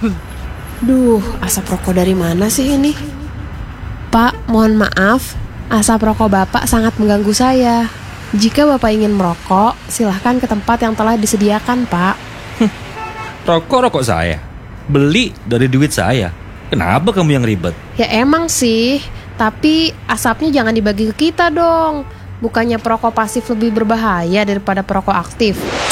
Duh, asap rokok dari mana sih ini? Pak, mohon maaf, asap rokok Bapak sangat mengganggu saya. Jika Bapak ingin merokok, silahkan ke tempat yang telah disediakan, Pak. Rokok saya? Beli dari duit saya? Kenapa kamu yang ribet? Ya emang sih, tapi asapnya jangan dibagi ke kita dong. Bukannya perokok pasif lebih berbahaya daripada perokok aktif?